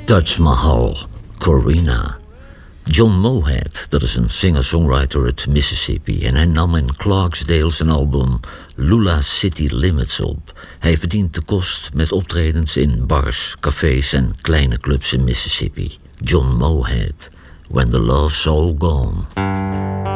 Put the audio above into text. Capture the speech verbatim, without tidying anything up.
Taj Mahal, Corrina. John Mohat, dat is een singer-songwriter uit Mississippi, en hij nam in Clarksdale zijn album Lula City Limits op. Hij verdient de kost met optredens in bars, cafés en kleine clubs in Mississippi. John Mohat, When the Love's All Gone.